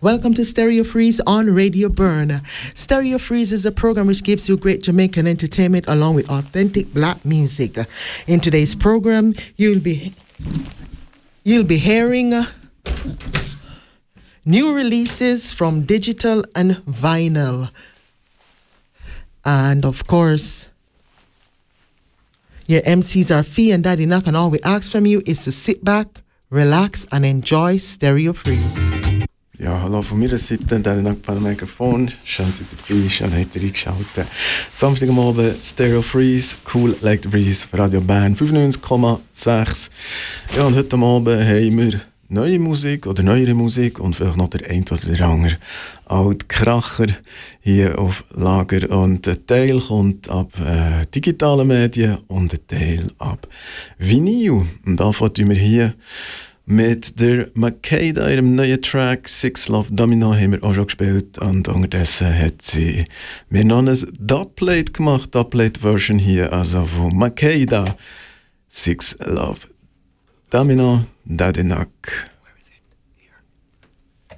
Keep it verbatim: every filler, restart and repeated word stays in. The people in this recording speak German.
Welcome to Stereo Freeze on Radio Burn. Stereo Freeze is a program which gives you great Jamaican entertainment along with authentic black music. In today's program, you'll be you'll be hearing uh, new releases from digital and vinyl. And of course, your M Cs are Fee and Daddy Knock, and all we ask from you is to sit back, relax and enjoy Stereo Freeze. Ja, hallo von meiner Seite, Daddy Knock bei dem Mikrofon. Schön, dass ihr dabei, schön, habt ihr reingeschaltet. Samstag am Abend, Stereo Freeze, cool like the breeze, Radio Bern fünfundneunzig Komma sechs. Ja, und heute Abend haben wir neue Musik oder neuere Musik und vielleicht noch der ein oder der andere alte Kracher hier auf Lager. Und ein Teil kommt ab äh, digitalen Medien und ein Teil ab Vinyl. Und davon tun wir hier mit der Makeda, ihrem neuen Track Six Love Domino, haben wir auch schon gespielt. Und unterdessen hat sie mir noch ein Dubplate gemacht, Dubplate-Version hier, also von Makeda, Six Love Domino, Daddy Knock.